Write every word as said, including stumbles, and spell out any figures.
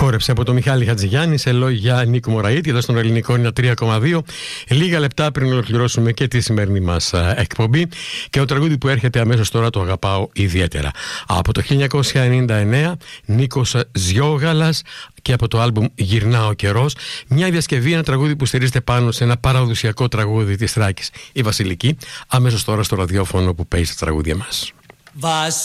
χόρεψε από τον Μιχάλη Χατζηγιάννη σε λόγια Νίκου Μωραήτη, εδώ στον Ελληνικό είναι τρία κόμμα δύο. Λίγα λεπτά πριν ολοκληρώσουμε και τη σημερινή μας εκπομπή. Και το τραγούδι που έρχεται αμέσως τώρα το αγαπάω ιδιαίτερα. Από το χίλια εννιακόσια ενενήντα εννέα, Νίκος Ζιόγαλας, και από το άλμπουμ «Γυρνά ο καιρός», μια διασκευή, ένα τραγούδι που στηρίζεται πάνω σε ένα παραδοσιακό τραγούδι της Θράκης, η Βασιλική, αμέσως τώρα στο ραδιόφωνο που παίζει τα τραγούδια μας.